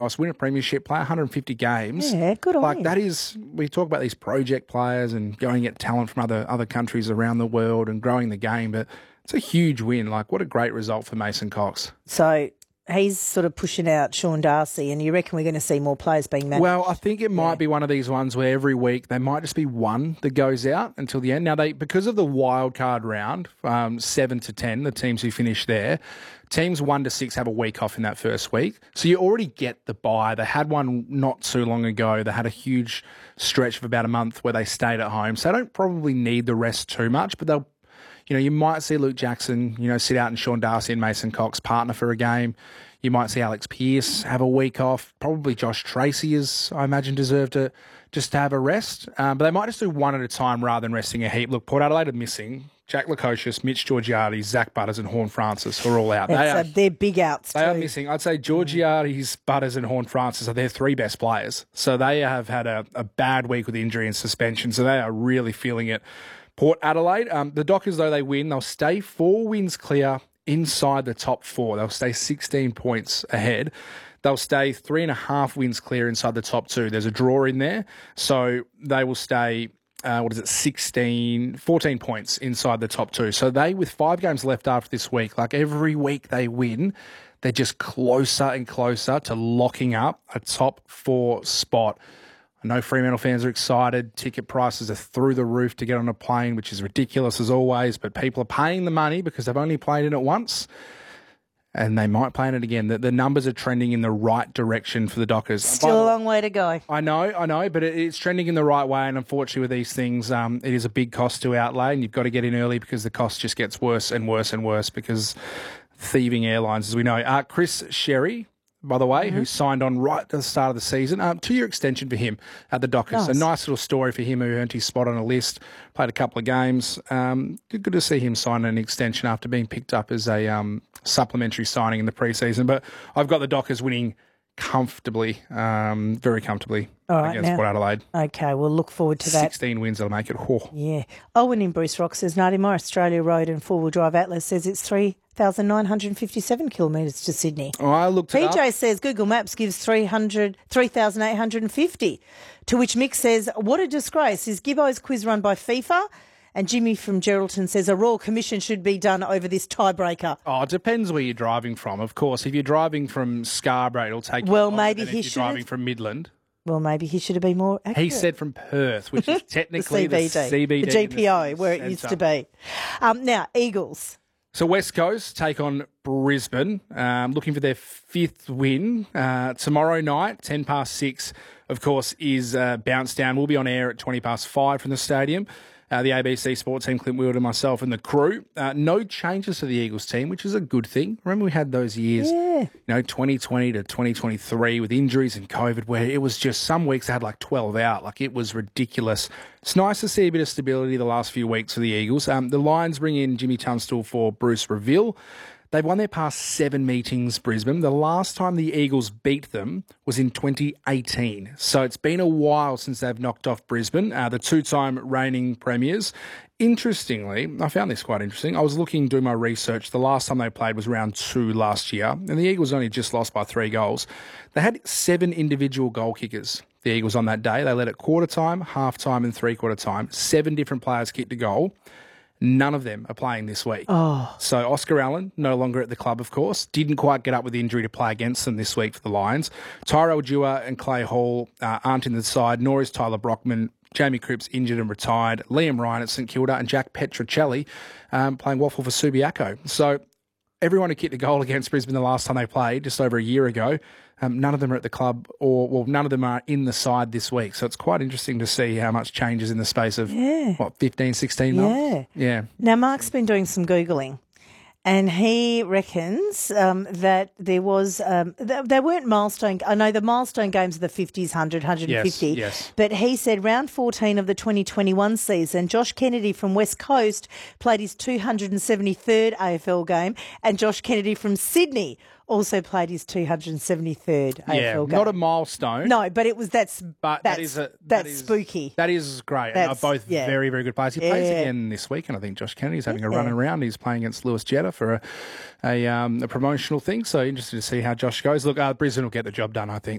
nice. Win a premiership, play 150 games. Yeah, good on him. That is, we talk about these project players and going to get talent from other countries around the world and growing the game, but it's a huge win. What a great result for Mason Cox. So he's sort of pushing out Sean Darcy, and you reckon we're going to see more players being managed? Well, I think it might be one of these ones where every week there might just be one that goes out until the end. Now, because of the wild card round, 7 to 10, the teams who finish there, teams 1 to 6 have a week off in that first week. So you already get the bye. They had one not too long ago. They had a huge stretch of about a month where they stayed at home. So they don't probably need the rest too much, but they'll, you might see Luke Jackson, sit out and Sean Darcy and Mason Cox partner for a game. You might see Alex Pearce have a week off. Probably Josh Tracy is, I imagine, deserved to just have a rest. But they might just do one at a time rather than resting a heap. Look, Port Adelaide are missing Jack Lukosius, Mitch Georgiades, Zach Butters and Horn Francis are all out. They're big outs too. They are missing. I'd say Georgiades, Butters and Horn Francis are their 3 best players. So they have had a bad week with injury and suspension. So they are really feeling it. Port Adelaide, the Dockers, though they win, they'll stay 4 wins clear inside the top 4. They'll stay 16 points ahead. They'll stay 3.5 wins clear inside the top 2. There's a draw in there. So they will stay, 14 points inside the top 2. So they, with 5 games left after this week, every week they win, they're just closer and closer to locking up a top 4 spot. I know Fremantle fans are excited. Ticket prices are through the roof to get on a plane, which is ridiculous as always, but people are paying the money because they've only played in it once and they might play in it again. The numbers are trending in the right direction for the Dockers. Still a long way to go. I know, but it's trending in the right way, and unfortunately with these things, it is a big cost to outlay, and you've got to get in early because the cost just gets worse and worse and worse because thieving airlines, as we know. Chris Sherry, by the way, who signed on right at the start of the season. 2-year extension for him at the Dockers. Nice. A nice little story for him who earned his spot on a list, played a couple of games. Good to see him sign an extension after being picked up as a supplementary signing in the preseason. But I've got the Dockers winning comfortably, very comfortably against Port Adelaide. Okay, we'll look forward to that. 16 wins, they'll make it. Oh. Yeah. Owen in Bruce Rock says, Nadimar Australia Road and four-wheel drive Atlas says it's 3,957 kilometres to Sydney. Oh, I looked it up. PJ says Google Maps gives 3,850. To which Mick says, what a disgrace. Is Gibbo's quiz run by FIFA? And Jimmy from Geraldton says a Royal Commission should be done over this tiebreaker. Oh, it depends where you're driving from. Of course, if you're driving from Scarborough, it'll take you longer maybe than he if you're should driving from Midland. Well, maybe he should have been more accurate. He said from Perth, which is technically the CBD. The GPO, where it used to be. Now, Eagles. So West Coast take on Brisbane, looking for their 5th win. Tomorrow night, 6:10, of course, is Bounce Down. We'll be on air at 5:20 from the stadium. The ABC Sports team, Clint Wheeler, myself and the crew. No changes to the Eagles team, which is a good thing. Remember we had those years, 2020 to 2023 with injuries and COVID where it was just some weeks they had 12 out. It was ridiculous. It's nice to see a bit of stability the last few weeks for the Eagles. The Lions bring in Jimmy Tunstall for Bruce Reville. They've won their past 7 meetings, Brisbane. The last time the Eagles beat them was in 2018. So it's been a while since they've knocked off Brisbane, the 2-time reigning premiers. Interestingly, I found this quite interesting. I was doing my research. The last time they played was round 2 last year, and the Eagles only just lost by 3 goals. They had 7 individual goal kickers, the Eagles, on that day. They led at quarter time, half time, and 3/4 time. 7 different players kicked a goal. None of them are playing this week. Oh. So Oscar Allen, no longer at the club, of course, didn't quite get up with injury to play against them this week for the Lions. Tyrell Dewar and Clay Hall aren't in the side, nor is Tyler Brockman. Jamie Cripps injured and retired. Liam Ryan at St Kilda and Jack Petrocelli playing waffle for Subiaco. So everyone who kicked a goal against Brisbane the last time they played, just over a year ago, none of them are at the club none of them are in the side this week. So it's quite interesting to see how much changes in the space of, 15, 16 months? Yeah. Now, Mark's been doing some Googling and he reckons that there was, they weren't milestone, I know the milestone games are the 50s, 100, 150, yes. But he said round 14 of the 2021 season, Josh Kennedy from West Coast played his 273rd AFL game and Josh Kennedy from Sydney also played his 273rd AFL game. Not a milestone. No, but that's spooky. That is great. And they're both very, very good players. He plays again this weekend, I think. Josh Kennedy's having a run around. He's playing against Lewis Jetta for a promotional thing. So interested to see how Josh goes. Look, Brisbane will get the job done, I think.